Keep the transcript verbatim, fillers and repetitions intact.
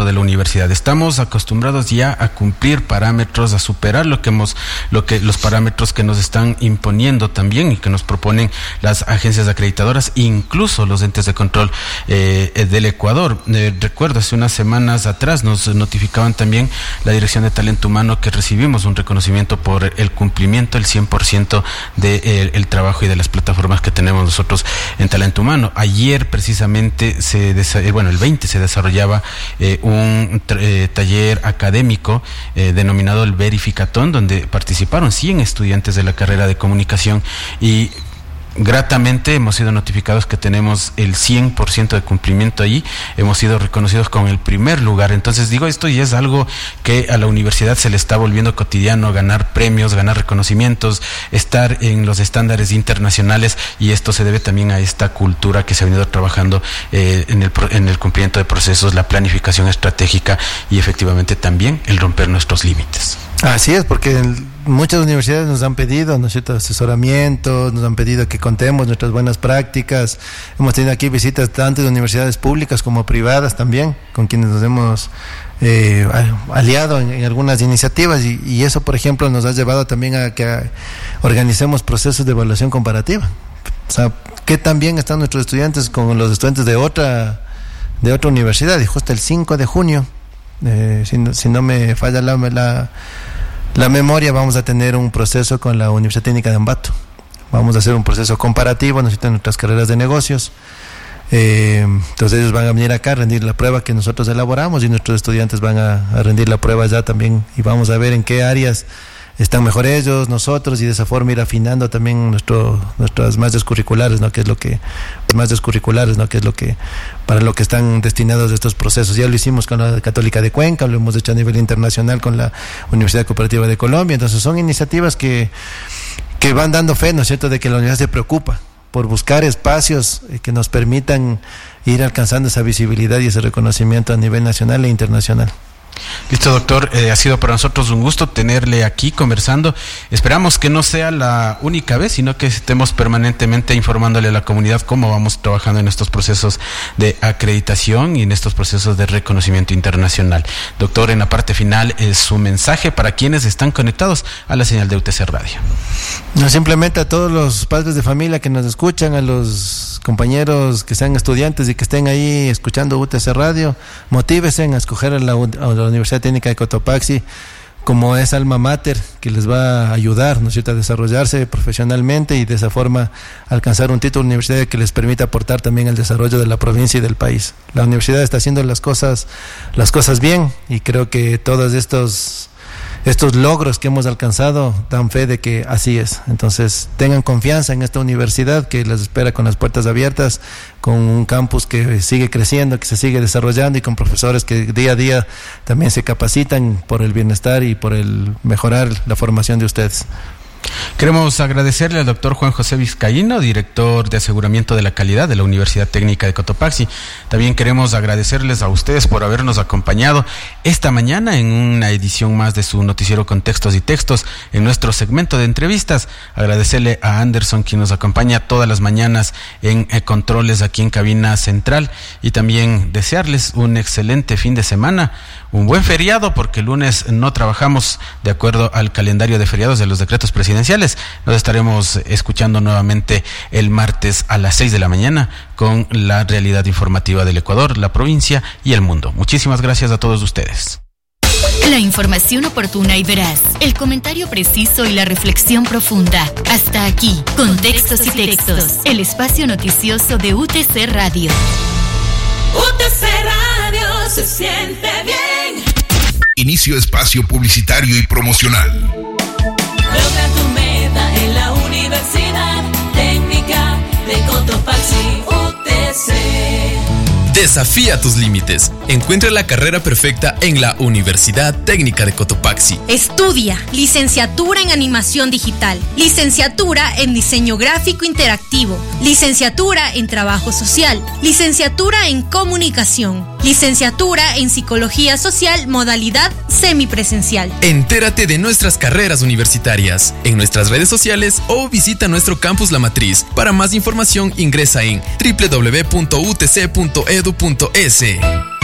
de la universidad. Estamos acostumbrados ya a cumplir parámetros, a superar lo que hemos, lo que los parámetros que nos están imponiendo también y que nos proponen las agencias acreditadoras, incluso los entes de control eh, del Ecuador. Eh, recuerdo, hace unas semanas atrás nos notificaban también la Dirección de Talento Humano que recibimos un reconocimiento por el cumplimiento, el cien por ciento del de el trabajo y de las plataformas que tenemos nosotros en Talento Humano. Ayer precisamente se bueno el veinte se desarrollaba eh, un eh, taller académico eh, denominado el Verificatón, donde participaron cien estudiantes de la carrera de comunicación y gratamente hemos sido notificados que tenemos el cien por ciento de cumplimiento allí, hemos sido reconocidos con el primer lugar. Entonces digo, esto ya es algo que a la universidad se le está volviendo cotidiano, ganar premios, ganar reconocimientos, estar en los estándares internacionales, y esto se debe también a esta cultura que se ha venido trabajando eh, en, el, en el cumplimiento de procesos, la planificación estratégica y efectivamente también el romper nuestros límites. Así es, porque muchas universidades nos han pedido, ¿no es cierto?, asesoramiento, nos han pedido que contemos nuestras buenas prácticas. Hemos tenido aquí visitas tanto de universidades públicas como privadas también, con quienes nos hemos eh, aliado en, en algunas iniciativas, y, y eso, por ejemplo, nos ha llevado también a que a, organicemos procesos de evaluación comparativa. O sea, qué tan bien están nuestros estudiantes con los estudiantes de otra, de otra universidad. Y justo el cinco de junio, eh, si, no, si no me falla la... la La memoria, vamos a tener un proceso con la Universidad Técnica de Ambato. Vamos a hacer un proceso comparativo, necesitan nuestras carreras de negocios. Eh, entonces ellos van a venir acá a rendir la prueba que nosotros elaboramos y nuestros estudiantes van a, a rendir la prueba ya también, y vamos a ver en qué áreas están mejor ellos, nosotros, y de esa forma ir afinando también nuestro, nuestras mallas curriculares, ¿no? Que es lo que, las mallas curriculares, ¿no? Que es lo que, para lo que están destinados estos procesos. Ya lo hicimos con la Católica de Cuenca, lo hemos hecho a nivel internacional con la Universidad Cooperativa de Colombia. Entonces son iniciativas que, que van dando fe, ¿no es cierto?, de que la universidad se preocupa por buscar espacios que nos permitan ir alcanzando esa visibilidad y ese reconocimiento a nivel nacional e internacional. Listo, doctor, eh, ha sido para nosotros un gusto tenerle aquí conversando. Esperamos que no sea la única vez, sino que estemos permanentemente informándole a la comunidad cómo vamos trabajando en estos procesos de acreditación y en estos procesos de reconocimiento internacional. Doctor, en la parte final, es su mensaje para quienes están conectados a la señal de U T C Radio. No, simplemente a todos los padres de familia que nos escuchan, a los compañeros que sean estudiantes y que estén ahí escuchando U T C Radio, motívese a escoger a la, a la Universidad Técnica de Cotopaxi como esa alma mater que les va a ayudar, ¿no es cierto?, a desarrollarse profesionalmente y de esa forma alcanzar un título universitario que les permita aportar también al desarrollo de la provincia y del país. La universidad está haciendo las cosas, las cosas bien, y creo que todos estos estos logros que hemos alcanzado dan fe de que así es. Entonces tengan confianza en esta universidad que les espera con las puertas abiertas, con un campus que sigue creciendo, que se sigue desarrollando, y con profesores que día a día también se capacitan por el bienestar y por el mejorar la formación de ustedes. Queremos agradecerle al doctor Juan José Vizcaíno, director de aseguramiento de la calidad de la Universidad Técnica de Cotopaxi. También queremos agradecerles a ustedes por habernos acompañado esta mañana en una edición más de su noticiero Contextos y Textos, en nuestro segmento de entrevistas. Agradecerle a Anderson, quien nos acompaña todas las mañanas en eh, controles aquí en Cabina Central, y también desearles un excelente fin de semana, un buen feriado, porque el lunes no trabajamos de acuerdo al calendario de feriados de los decretos presidenciales. Nos estaremos escuchando nuevamente el martes a las seis de la mañana con la realidad informativa del Ecuador, la provincia y el mundo. Muchísimas gracias a todos ustedes. La información oportuna y veraz, el comentario preciso y la reflexión profunda. Hasta aquí, Contextos y Textos, el espacio noticioso de U T C Radio. U T C Radio se siente bien. Inicio espacio publicitario y promocional. Logra tu meta en la Universidad Técnica de Cotopaxi, U T C. Desafía tus límites. Encuentra la carrera perfecta en la Universidad Técnica de Cotopaxi. Estudia licenciatura en animación digital, licenciatura en diseño gráfico interactivo, licenciatura en trabajo social, licenciatura en comunicación, licenciatura en psicología social modalidad semipresencial. Entérate de nuestras carreras universitarias en nuestras redes sociales o visita nuestro campus La Matriz. Para más información ingresa en doble u doble u doble u punto u t c punto e d u punto e s.